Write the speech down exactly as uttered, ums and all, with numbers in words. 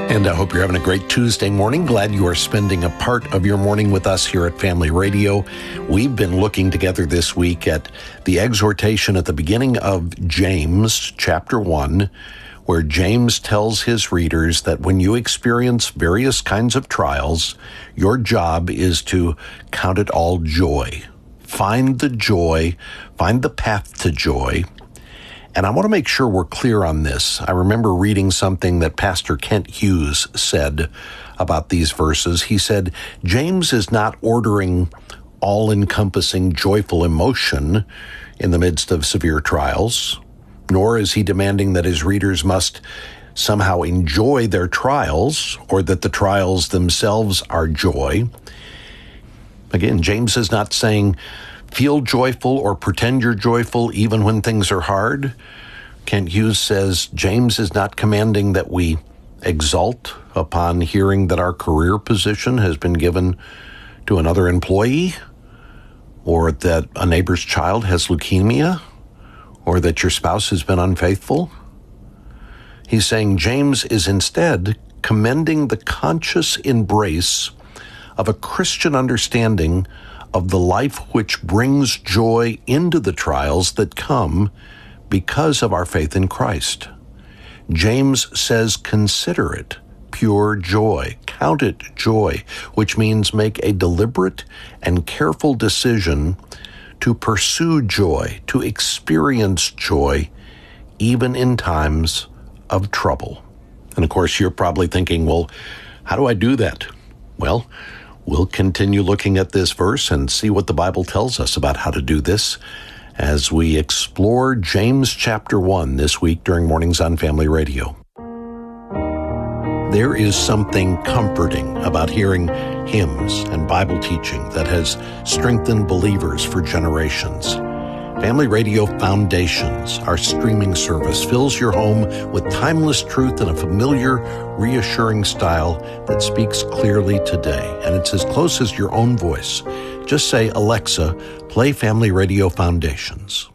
And I hope you're having a great Tuesday morning. Glad you are spending a part of your morning with us here at Family Radio. We've been looking together this week at the exhortation at the beginning of James chapter one, where James tells his readers that when you experience various kinds of trials, your job is to count it all joy. Find the joy, find the path to joy. And I want to make sure we're clear on this. I remember reading something that Pastor Kent Hughes said about these verses. He said, James is not ordering all-encompassing joyful emotion in the midst of severe trials, nor is he demanding that his readers must somehow enjoy their trials or that the trials themselves are joy. Again, James is not saying, feel joyful or pretend you're joyful even when things are hard. Kent Hughes says James is not commanding that we exult upon hearing that our career position has been given to another employee, or that a neighbor's child has leukemia, or that your spouse has been unfaithful. He's saying James is instead commending the conscious embrace of a Christian understanding of the life which brings joy into the trials that come because of our faith in Christ. James says, consider it pure joy, count it joy, which means make a deliberate and careful decision to pursue joy, to experience joy, even in times of trouble. And of course, you're probably thinking, well, how do I do that? Well, we'll continue looking at this verse and see what the Bible tells us about how to do this as we explore James chapter one this week during Mornings on Family Radio. There is something comforting about hearing hymns and Bible teaching that has strengthened believers for generations. Family Radio Foundations, our streaming service, fills your home with timeless truth in a familiar, reassuring style that speaks clearly today. And it's as close as your own voice. Just say, Alexa, play Family Radio Foundations.